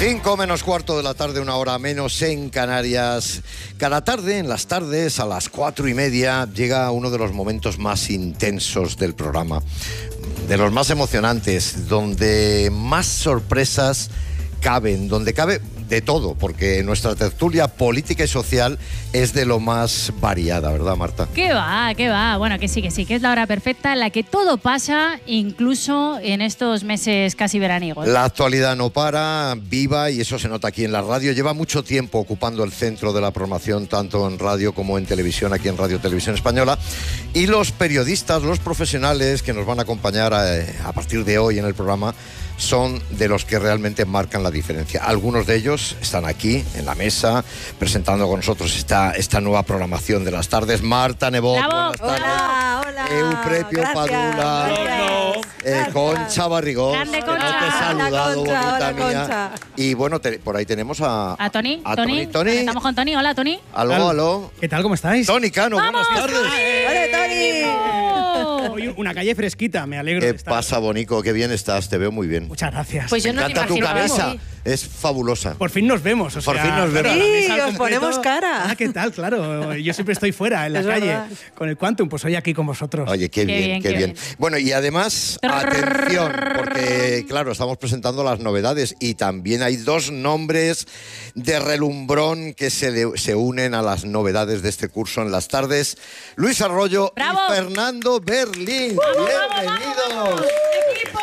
5 menos cuarto de la tarde, una hora menos en Canarias. Cada tarde, en las tardes, a las 4:30, llega uno de los momentos más intensos del programa, de los más emocionantes, donde más sorpresas caben, donde cabe de todo, porque nuestra tertulia política y social es de lo más variada, ¿verdad, Marta? ¿Qué va? Bueno, que sí, que es la hora perfecta en la que todo pasa, incluso en estos meses casi veraniegos. La actualidad no para, viva, y eso se nota aquí en la radio. Lleva mucho tiempo ocupando el centro de la programación, tanto en radio como en televisión, aquí en Radio Televisión Española. Y los periodistas, los profesionales que nos van a acompañar a partir de hoy en el programa, son de los que realmente marcan la diferencia. Algunos de ellos están aquí, en la mesa, presentando con nosotros esta nueva programación de las tardes. Marta Nebot, buenas tardes. Hola. Euprepio Padula. Concha Barrigós. Grande que Concha. no te he saludado, Hola, Concha, bonita hola, mía. Concha. Y bueno, por ahí tenemos a Tony. Tony. Estamos con Tony. Hola, Tony. Aló. ¿Qué tal? ¿Cómo estáis? Tony Cano, buenas tardes. ¡Hola, Tony! Hoy una calle fresquita, me alegro de ¿Qué estar. pasa, Bonico? Qué bien estás, te veo muy bien. Muchas gracias. Pues yo Me no te encanta tu imaginaba camisa, así. es fabulosa. Por fin nos vemos. Por fin nos vemos. la Sí, mesa al os ponemos cara. ¿qué tal? Claro, yo siempre estoy fuera, en la Es calle, verdad. con el Quantum, pues hoy aquí con vosotros. Oye, qué bien. Bueno, y además, atención, porque claro, estamos presentando las novedades y también hay dos nombres de relumbrón que se unen a las novedades de este curso en las tardes. Luis Arroyo ¡Bravo! y Fernando Berlín. Bienvenidos. Equipo.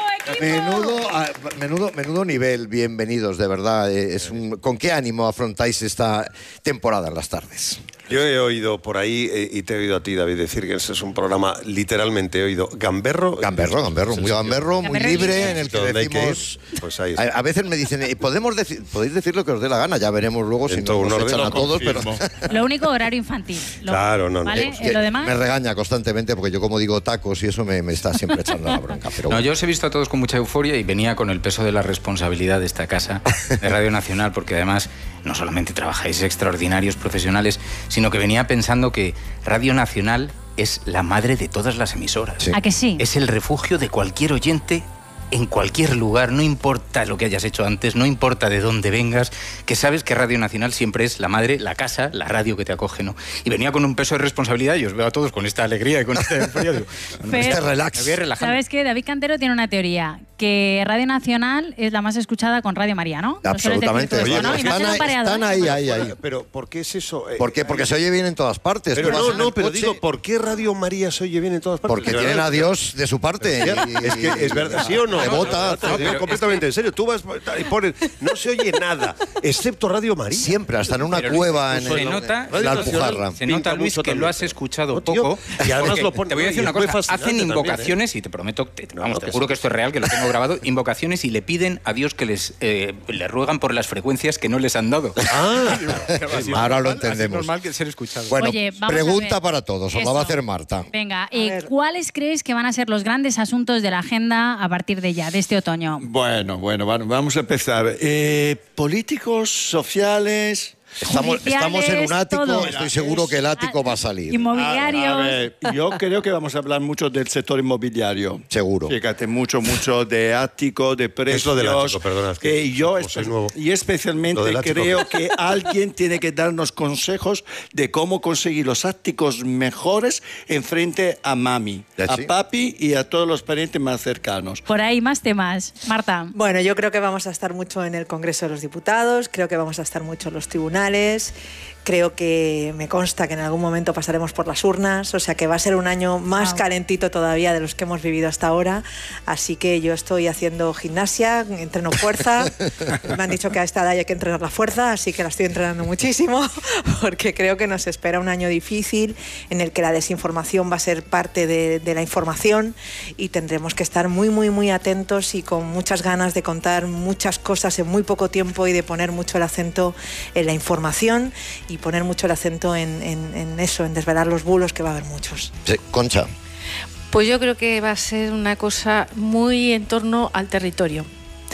Menudo nivel, bienvenidos, de verdad. ¿Con qué ánimo afrontáis esta temporada en las tardes? Yo he oído por ahí, y te he oído a ti, David, decir que ese es un programa, literalmente he oído gamberro. Gamberro, muy gamberro, muy libre, en el que Donde hay que decimos... ir, pues ahí está. A veces me dicen, podéis decir lo que os dé la gana, ya veremos luego si Dentro de nos un echan orden a lo todos, pero... Lo único, horario infantil. Claro, no. ¿Vale? Es que Lo demás. me regaña constantemente porque yo como digo tacos y eso me está siempre echando la bronca. Pero No, bueno. yo os he visto a todos con mucha euforia y venía con el peso de la responsabilidad de esta casa, de Radio Nacional, porque además no solamente trabajáis extraordinarios profesionales, sino que venía pensando que Radio Nacional es la madre de todas las emisoras. Sí. ¿A que sí? Es el refugio de cualquier oyente en cualquier lugar, no importa lo que hayas hecho antes, no importa de dónde vengas, que sabes que Radio Nacional siempre es la madre, la casa, la radio que te acoge, ¿no? Y venía con un peso de responsabilidad y os veo a todos con esta alegría y con esta euforia. Digo, Pero- relax. Me voy relajando. ¿Sabes qué? David Cantero tiene una teoría, que Radio Nacional es la más escuchada con Radio María, ¿no? Lo sueles decir Absolutamente. tú esto, Oye, ¿no? Y más en un pareado, están ¿eh? ahí. Pero ¿por qué es eso? ¿Por qué? Porque se oye bien en todas partes. Pero Tú vas en el pero coche digo, ¿por qué Radio María se oye bien en todas partes? porque De tienen verdad. a Dios de su parte. Es que es verdad, ¿sí o no? Devota. Te lo digo completamente en serio. Tú vas y pones, no se oye nada, excepto Radio María. Siempre, hasta en una Pero cueva en se nota- la Alpujarra. Se nota, Luis, que lo has escuchado No, tío, poco. y además porque lo pone- te voy a decir y una fue cosa. fascinante Hacen también, invocaciones, y te prometo, te juro que esto es real, que lo tengo grabado, invocaciones y le piden a Dios que le ruegan por las frecuencias que no les han dado. Ahora lo Es entendemos. normal que ser escuchado. Bueno, Oye, vamos a pregunta ver. para todos. Os la Eso. va a hacer Marta. Venga, ver. ¿cuáles creéis que van a ser los grandes asuntos de la agenda a partir de ya, de este otoño? Bueno, vamos a empezar. Políticos, sociales... Estamos en un ático, todo. estoy seguro que el ático va a salir. Inmobiliarios. A ver, yo creo que vamos a hablar mucho del sector inmobiliario. Seguro. Fíjate, mucho de ático, de precios. Es lo del ático, perdona, es que yo como soy nuevo. y especialmente Lo del ático. creo que alguien tiene que darnos consejos de cómo conseguir los áticos mejores en frente a mami, ¿Sí? a papi y a todos los parientes más cercanos. Por ahí más temas. Marta. Bueno, yo creo que vamos a estar mucho en el Congreso de los Diputados, creo que vamos a estar mucho en los tribunales, creo que me consta que en algún momento pasaremos por las urnas, o sea que va a ser un año más Wow. calentito todavía de los que hemos vivido hasta ahora, así que yo estoy haciendo gimnasia, entreno fuerza, me han dicho que a esta edad hay que entrenar la fuerza, así que la estoy entrenando muchísimo, porque creo que nos espera un año difícil en el que la desinformación va a ser parte de la información y tendremos que estar muy atentos y con muchas ganas de contar muchas cosas en muy poco tiempo y de poner mucho el acento en la información y poner mucho el acento en eso, en desvelar los bulos, que va a haber muchos. Sí, Concha. Pues yo creo que va a ser una cosa muy en torno al territorio.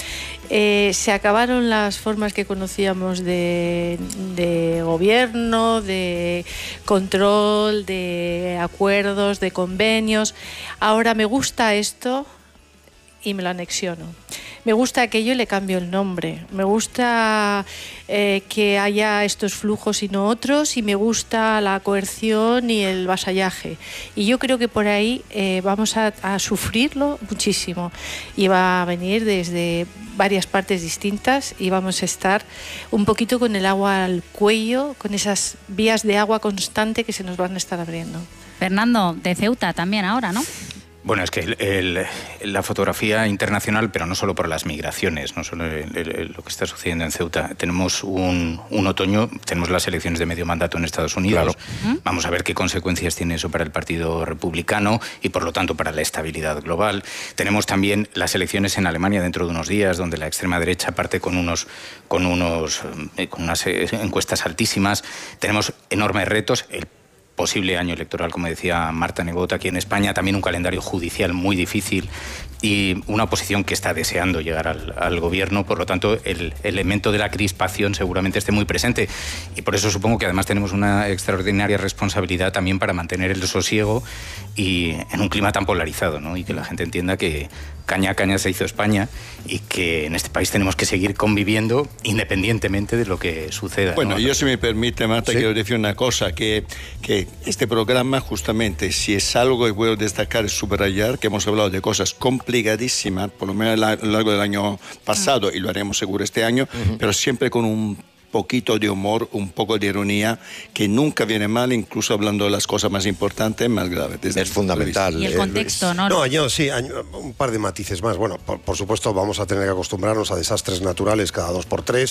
Se acabaron las formas que conocíamos de gobierno, de control, de acuerdos, de convenios. Ahora me gusta esto y me lo anexiono. Me gusta aquello y le cambio el nombre. Me gusta que haya estos flujos y no otros, y me gusta la coerción y el vasallaje. Y yo creo que por ahí vamos a sufrirlo muchísimo. Y va a venir desde varias partes distintas y vamos a estar un poquito con el agua al cuello, con esas vías de agua constante que se nos van a estar abriendo. Fernando, de Ceuta también ahora, ¿no? Bueno, es que la fotografía internacional, pero no solo por las migraciones, no solo lo que está sucediendo en Ceuta. Tenemos un otoño, tenemos las elecciones de medio mandato en Estados Unidos. Claro. Vamos a ver qué consecuencias tiene eso para el Partido Republicano y, por lo tanto, para la estabilidad global. Tenemos también las elecciones en Alemania dentro de unos días, donde la extrema derecha parte con unas encuestas altísimas. Tenemos enormes retos. El posible año electoral, como decía Marta Nebot, aquí en España, también un calendario judicial muy difícil y una oposición que está deseando llegar al gobierno. Por lo tanto, el elemento de la crispación seguramente esté muy presente, y por eso supongo que además tenemos una extraordinaria responsabilidad también para mantener el sosiego y en un clima tan polarizado, ¿no? Y que la gente entienda que caña a caña se hizo España y que en este país tenemos que seguir conviviendo independientemente de lo que suceda. Bueno, ¿no? Yo, si me permite, Marta, ¿sí? Quiero decir una cosa, que este programa, justamente, si es algo que puedo destacar y subrayar, que hemos hablado de cosas complicadísimas, por lo menos a lo largo del año pasado, y lo haremos seguro este año, pero siempre con un poquito de humor, un poco de ironía, que nunca viene mal, incluso hablando de las cosas más importantes, más graves. Es fundamental. Y el contexto, ¿no? No, yo sí, un par de matices más. Bueno, por supuesto vamos a tener que acostumbrarnos a desastres naturales cada 2x3,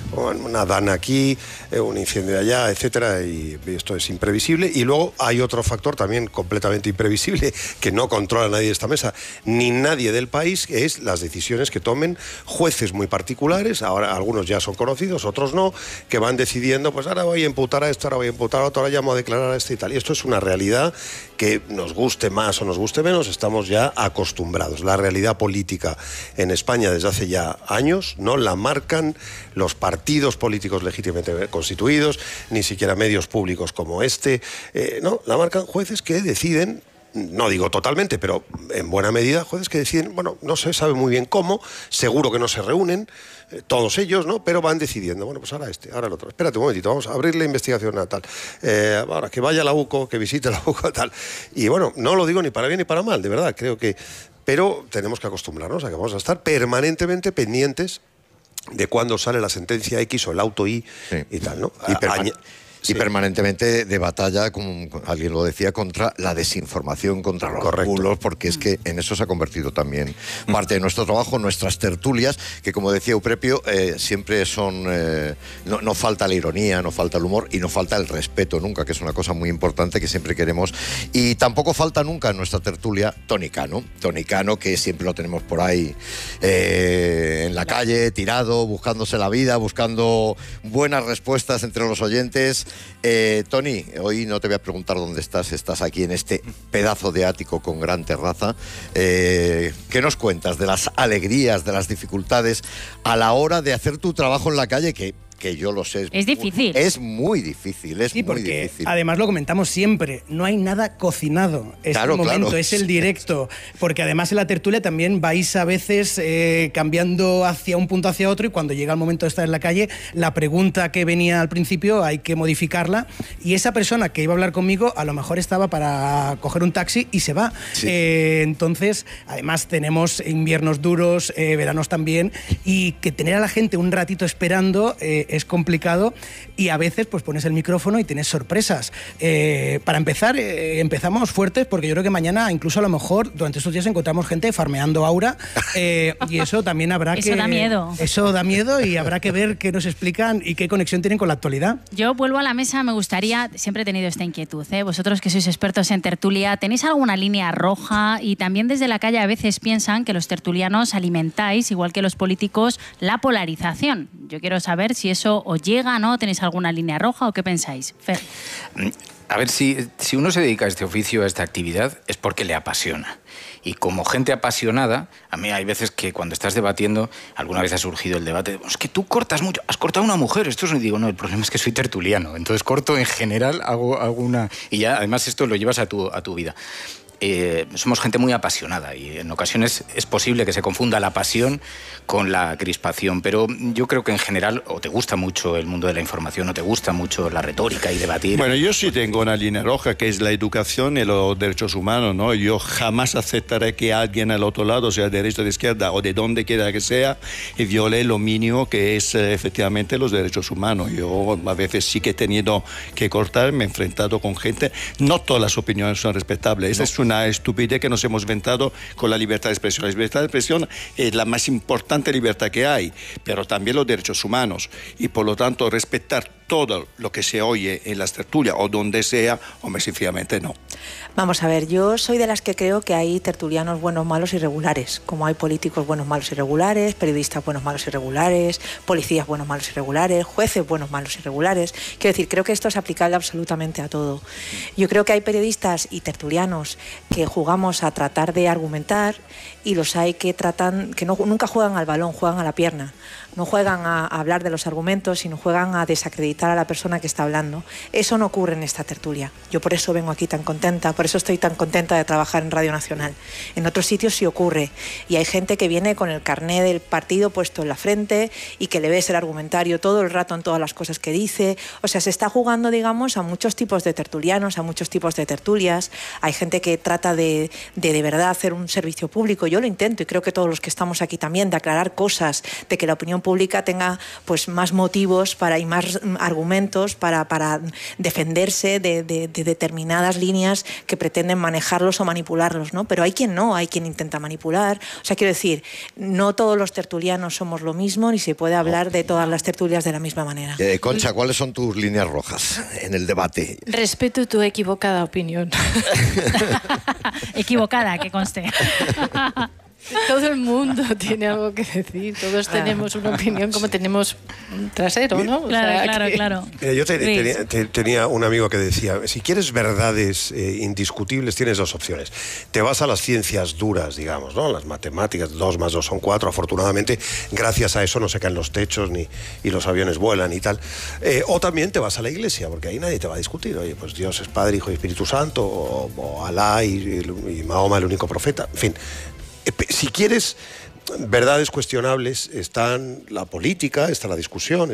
una dana aquí, un incendio allá, etcétera, y esto es imprevisible. Y luego hay otro factor también completamente imprevisible, que no controla nadie de esta mesa, ni nadie del país, que es las decisiones que tomen jueces muy particulares. Ahora algunos ya son conocidos, otros no, que van decidiendo, pues ahora voy a imputar a esto, ahora voy a imputar a otro, ahora llamo a declarar a este y tal. Y esto es una realidad que, nos guste más o nos guste menos, estamos ya acostumbrados. La realidad política en España desde hace ya años no la marcan los partidos políticos legítimamente constituidos, ni siquiera medios públicos como este, no, la marcan jueces que deciden. No digo totalmente, pero en buena medida, jueces que deciden, bueno, no se sabe muy bien cómo, seguro que no se reúnen, todos ellos, ¿no? Pero van decidiendo, bueno, pues ahora este, ahora el otro. Espérate un momentito, vamos a abrir la investigación a tal. Ahora, que vaya la UCO, que visite la UCO, tal. Y bueno, no lo digo ni para bien ni para mal, de verdad, creo que... Pero tenemos que acostumbrarnos a que vamos a estar permanentemente pendientes de cuándo sale la sentencia X o el auto Y, sí, y tal, ¿no? Y permanentemente de batalla, como alguien lo decía, contra la desinformación, contra los bulos, porque es que en eso se ha convertido también parte de nuestro trabajo, nuestras tertulias, que como decía Euprepio, siempre son... no falta la ironía, no falta el humor y no falta el respeto nunca, que es una cosa muy importante que siempre queremos. Y tampoco falta nunca en nuestra tertulia Toni Cano. Toni Cano, que siempre lo tenemos por ahí en la calle, tirado, buscándose la vida, buscando buenas respuestas entre los oyentes. Toni, hoy no te voy a preguntar dónde estás aquí en este pedazo de ático con gran terraza. ¿Qué nos cuentas de las alegrías, de las dificultades a la hora de hacer tu trabajo en la calle, que yo lo sé. Es difícil. Es muy difícil, es muy difícil. Además lo comentamos siempre, no hay nada cocinado. Es el momento, es el directo. Porque además en la tertulia también vais a veces cambiando hacia un punto hacia otro, y cuando llega el momento de estar en la calle, la pregunta que venía al principio hay que modificarla, y esa persona que iba a hablar conmigo a lo mejor estaba para coger un taxi y se va. Sí. Entonces, además tenemos inviernos duros, veranos también, y que tener a la gente un ratito esperando es complicado, y a veces pues pones el micrófono y tienes sorpresas. Para empezar, empezamos fuertes, porque yo creo que mañana, incluso a lo mejor, durante estos días encontramos gente farmeando aura, y eso también habrá que... Eso da miedo. Eso da miedo, y habrá que ver qué nos explican y qué conexión tienen con la actualidad. Yo vuelvo a la mesa, me gustaría, siempre he tenido esta inquietud, vosotros que sois expertos en tertulia, ¿tenéis alguna línea roja? Y también desde la calle a veces piensan que los tertulianos alimentáis, igual que los políticos, la polarización. Yo quiero saber si eso os llega, ¿no? ¿Tenéis alguna línea roja o qué pensáis? Fer. A ver, si uno se dedica a este oficio, a esta actividad, es porque le apasiona. Y como gente apasionada, a mí hay veces que cuando estás debatiendo, alguna vez ha surgido el debate, es que tú cortas mucho, has cortado a una mujer, esto es... Y digo, no, el problema es que soy tertuliano, entonces corto en general, hago una... Y ya, además, esto lo llevas a tu vida. somos gente muy apasionada y en ocasiones es posible que se confunda la pasión con la crispación, pero yo creo que en general o te gusta mucho el mundo de la información o te gusta mucho la retórica y debatir. Bueno, yo sí tengo una línea roja que es la educación y los derechos humanos, ¿no? Yo jamás aceptaré que alguien al otro lado, sea de derecha o de izquierda o de donde quiera que sea, y viole lo mínimo que es efectivamente los derechos humanos. Yo a veces sí que he tenido que cortar, me he enfrentado con gente, no todas las opiniones son respetables, esa es una estupidez que nos hemos inventado con la libertad de expresión. La libertad de expresión es la más importante libertad que hay, pero también los derechos humanos, y por lo tanto respetar todo lo que se oye en las tertulias o donde sea, hombre, sencillamente no. Vamos a ver, yo soy de las que creo que hay tertulianos buenos, malos y regulares, como hay políticos buenos, malos y regulares, periodistas buenos, malos y regulares, policías buenos, malos y regulares, jueces buenos, malos y regulares. Quiero decir, creo que esto es aplicable absolutamente a todo. Yo creo que hay periodistas y tertulianos que jugamos a tratar de argumentar y los hay que tratan, que nunca juegan al balón, juegan a la pierna. No juegan a hablar de los argumentos, sino juegan a desacreditar a la persona que está hablando. Eso no ocurre en esta tertulia. Yo por eso vengo aquí tan contenta, por eso estoy tan contenta de trabajar en Radio Nacional. En otros sitios sí ocurre. Y hay gente que viene con el carné del partido puesto en la frente y que le ves el argumentario todo el rato en todas las cosas que dice. O sea, se está jugando, digamos, a muchos tipos de tertulianos, a muchos tipos de tertulias. Hay gente que trata de verdad hacer un servicio público. Yo lo intento y creo que todos los que estamos aquí también, de aclarar cosas, de que la opinión pública tenga pues más motivos y más argumentos para defenderse de determinadas líneas que pretenden manejarlos o manipularlos, ¿no? Pero hay quien no, hay quien intenta manipular. O sea, quiero decir, no todos los tertulianos somos lo mismo, ni se puede hablar de todas las tertulias de la misma manera. Concha, ¿cuáles son tus líneas rojas en el debate? Respeto tu equivocada opinión. Equivocada, que conste. Todo el mundo tiene algo que decir, todos tenemos una opinión como tenemos un trasero, ¿no? Claro. Yo tenía un amigo que decía, si quieres verdades indiscutibles tienes dos opciones. Te vas a las ciencias duras, digamos, ¿no? Las matemáticas, 2 más 2 son 4, afortunadamente, gracias a eso no se caen los techos y los aviones vuelan y tal. O también te vas a la iglesia, porque ahí nadie te va a discutir. Oye, pues Dios es Padre, Hijo y Espíritu Santo, o Alá y Mahoma el único profeta, en fin. Si quieres verdades cuestionables, están la política, está la discusión,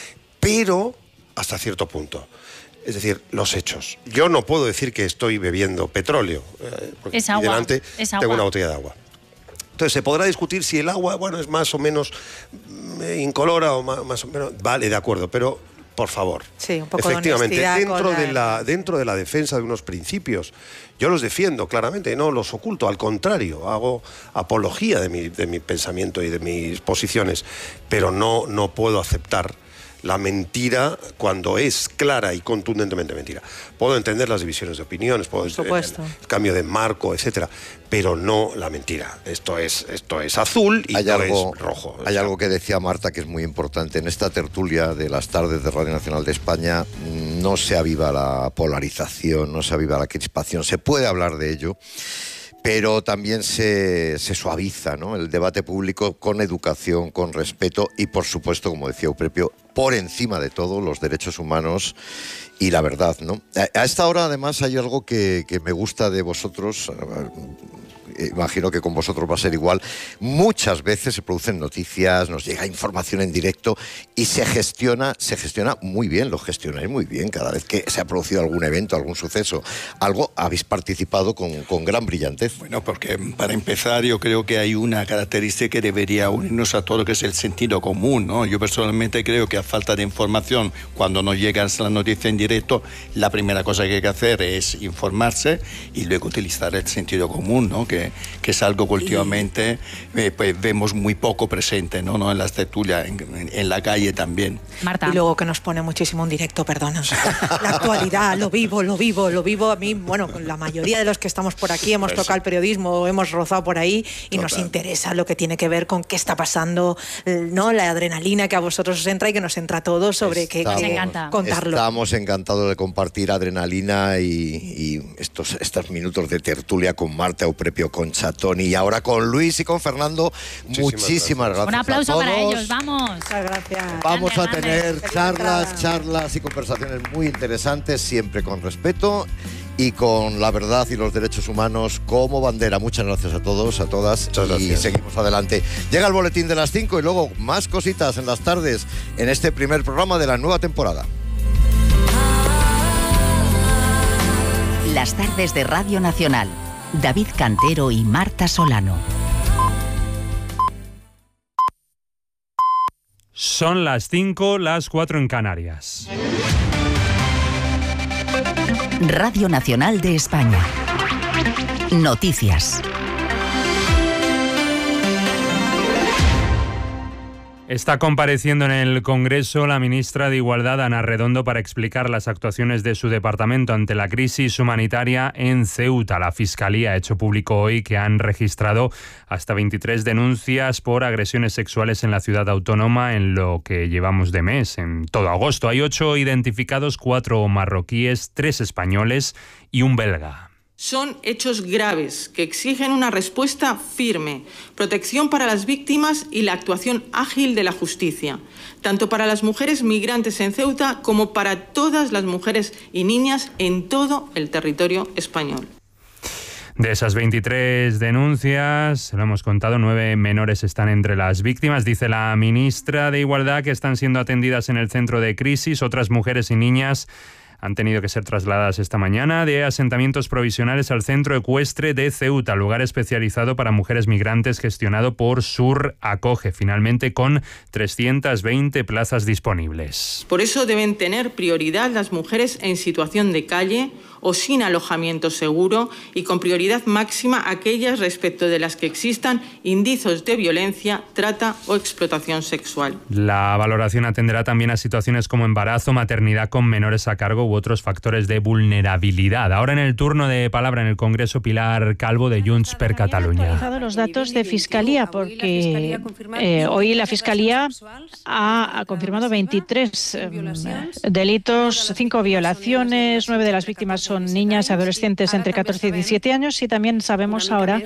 pero hasta cierto punto. Es decir, los hechos. Yo no puedo decir que estoy bebiendo petróleo, porque es agua, delante es agua. tengo una botella de agua. Entonces, se podrá discutir si el agua, bueno, es más o menos incolora o más o menos... Vale, de acuerdo, pero... Por favor. Sí, un poco efectivamente, de dentro de la defensa de unos principios, yo los defiendo claramente, no los oculto, al contrario, hago apología de mi pensamiento y de mis posiciones, pero no puedo aceptar la mentira cuando es clara y contundentemente mentira. Puedo entender las divisiones de opiniones, puedo entender el cambio de marco, etcétera, pero no la mentira. Esto es azul y esto es rojo. Hay algo que decía Marta que es muy importante. En esta tertulia de las tardes de Radio Nacional de España no se aviva la polarización, no se aviva la crispación. Se puede hablar de ello, pero también se suaviza, ¿no?, el debate público con educación, con respeto y, por supuesto, como decía Euprepio, por encima de todo, los derechos humanos y la verdad, ¿no? A esta hora, además, hay algo que me gusta de vosotros. Imagino que con vosotros va a ser igual. Muchas veces se producen noticias, nos llega información en directo y se gestiona muy bien, lo gestionáis muy bien. Cada vez que se ha producido algún evento, algún suceso, algo, habéis participado con gran brillantez. Bueno, porque para empezar yo creo que hay una característica que debería unirnos a todo, que es el sentido común, ¿no? Yo personalmente creo que a falta de información, cuando nos llega la noticia en directo, la primera cosa que hay que hacer es informarse y luego utilizar el sentido común, ¿no? Que es algo que últimamente pues vemos muy poco presente, ¿no? En las tertulias, en la calle también. Marta. Y luego que nos pone muchísimo en directo, perdona. La actualidad, lo vivo. A mí, bueno, la mayoría de los que estamos por aquí hemos tocado el periodismo, hemos rozado por ahí y nos interesa lo que tiene que ver con qué está pasando, ¿no? La adrenalina que a vosotros os entra y que nos entra a todos sobre qué contarlo. Estamos encantados de compartir adrenalina y estos minutos de tertulia con Marta, Euprepio, con Chatoni y ahora con Luis y con Fernando. Muchísimas gracias. Un aplauso a todos. para ellos, vamos. Muchas gracias. Vamos a tener charlas y conversaciones muy interesantes, siempre con respeto y con la verdad y los derechos humanos como bandera. Muchas gracias a todos, a todas. Muchas gracias. Y seguimos adelante. Llega el boletín de las 5 y luego más cositas en las tardes en este primer programa de la nueva temporada. Las tardes de Radio Nacional. David Cantero y Marta Solano. Son las 5, las 4 en Canarias. Radio Nacional de España. Noticias. Está compareciendo en el Congreso la ministra de Igualdad, Ana Redondo, para explicar las actuaciones de su departamento ante la crisis humanitaria en Ceuta. La Fiscalía ha hecho público hoy que han registrado hasta 23 denuncias por agresiones sexuales en la ciudad autónoma en lo que llevamos de mes, en todo agosto. Hay 8 identificados, 4 marroquíes, 3 españoles y un belga. Son hechos graves que exigen una respuesta firme, protección para las víctimas y la actuación ágil de la justicia, tanto para las mujeres migrantes en Ceuta como para todas las mujeres y niñas en todo el territorio español. De esas 23 denuncias, lo hemos contado, 9 menores están entre las víctimas. Dice la ministra de Igualdad que están siendo atendidas en el centro de crisis. Otras mujeres y niñas han tenido que ser trasladadas esta mañana de asentamientos provisionales al centro ecuestre de Ceuta, lugar especializado para mujeres migrantes gestionado por Sur Acoge, finalmente con 320 plazas disponibles. Por eso deben tener prioridad las mujeres en situación de calle o sin alojamiento seguro y con prioridad máxima aquellas respecto de las que existan indicios de violencia, trata o explotación sexual. La valoración atenderá también a situaciones como embarazo, maternidad con menores a cargo u otros factores de vulnerabilidad. Ahora en el turno de palabra en el Congreso, Pilar Calvo de Junts per Catalunya. Han actualizado los datos de Fiscalía porque hoy la Fiscalía ha confirmado 23 delitos, 5 violaciones, 9 de las víctimas son niñas y adolescentes entre 14 y 17 años y también sabemos ahora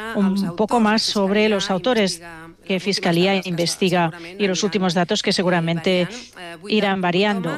un poco más sobre los autores que Fiscalía investiga y los últimos datos que seguramente irán variando.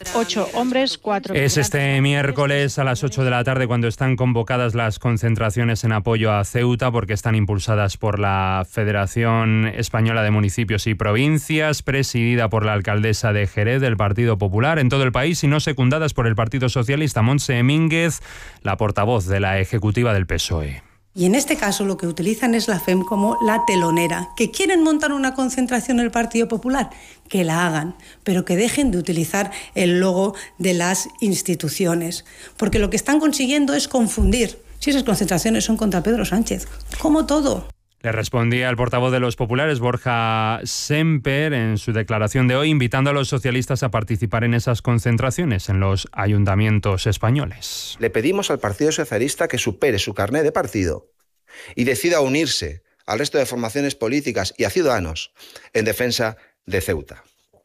8 hombres, 4... Es este miércoles a las 8 de la tarde cuando están convocadas las concentraciones en apoyo a Ceuta porque están impulsadas por la Federación Española de Municipios y Provincias, presidida por la alcaldesa de Jerez del Partido Popular en todo el país y no secundadas por el Partido Socialista. Montse Mínguez, la portavoz de la ejecutiva del PSOE. Y en este caso lo que utilizan es la FEM como la telonera. ¿Que quieren montar una concentración en el Partido Popular? Que la hagan, pero que dejen de utilizar el logo de las instituciones. Porque lo que están consiguiendo es confundir. Si esas concentraciones son contra Pedro Sánchez, como todo. Le respondía el portavoz de los populares, Borja Semper, en su declaración de hoy, invitando a los socialistas a participar en esas concentraciones en los ayuntamientos españoles. Le pedimos al Partido Socialista que supere su carné de partido y decida unirse al resto de formaciones políticas y a Ciudadanos en defensa de Ceuta.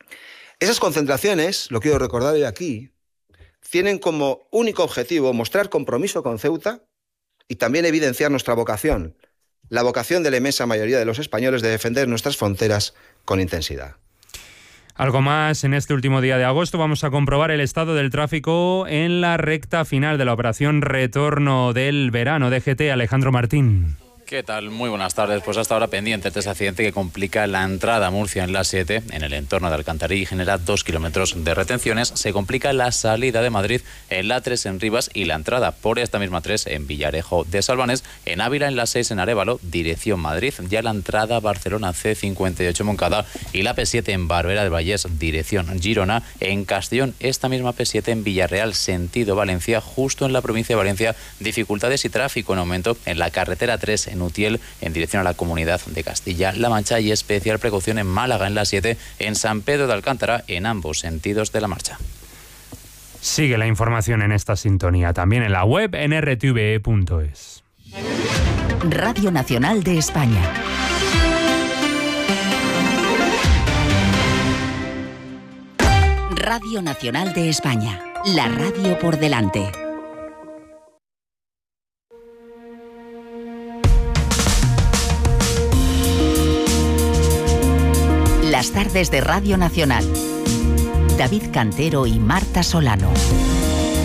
Esas concentraciones, lo quiero recordar hoy aquí, tienen como único objetivo mostrar compromiso con Ceuta y también evidenciar nuestra vocación, la vocación de la inmensa mayoría de los españoles de defender nuestras fronteras con intensidad. Algo más, en este último día de agosto vamos a comprobar el estado del tráfico en la recta final de la operación Retorno del Verano. DGT, Alejandro Martín. ¿Qué tal? Muy buenas tardes. Pues hasta ahora pendiente de este accidente que complica la entrada a Murcia en la 7, en el entorno de Alcantarilla y genera 2 kilómetros de retenciones. Se complica la salida de Madrid en la 3 en Rivas y la entrada por esta misma 3 en Villarejo de Salvanés. En Ávila en la 6 en Arévalo, dirección Madrid. Ya la entrada Barcelona C58 Moncada y la P7 en Barbera del Vallés, dirección Girona. En Castellón, esta misma P7 en Villarreal, sentido Valencia, justo en la provincia de Valencia. Dificultades y tráfico en aumento en la carretera 3 en Utiel, en dirección a la Comunidad de Castilla-La Mancha y especial precaución en Málaga en la 7, en San Pedro de Alcántara, en ambos sentidos de la marcha. Sigue la información en esta sintonía, también en la web en rtve.es. Radio Nacional de España. Radio Nacional de España, la radio por delante. Las tardes de Radio Nacional. David Cantero y Marta Solano.